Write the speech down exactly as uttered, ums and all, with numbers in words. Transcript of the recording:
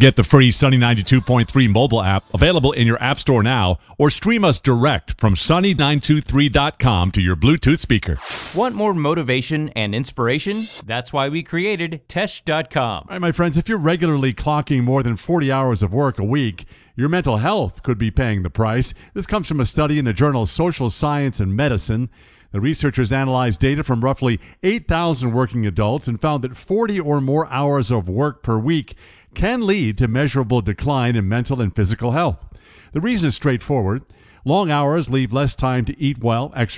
Get the free Sunny ninety-two point three mobile app available in your app store now, or stream us direct from sunny nine two three dot com to your Bluetooth speaker. Want more motivation and inspiration? That's why we created Tesh dot com. All right, my friends, if you're regularly clocking more than forty hours of work a week, your mental health could be paying the price. This comes from a study in the journal Social Science and Medicine. The researchers analyzed data from roughly eight thousand working adults and found that forty or more hours of work per week can lead to measurable decline in mental and physical health. The reason is straightforward. Long hours leave less time to eat well, exercise,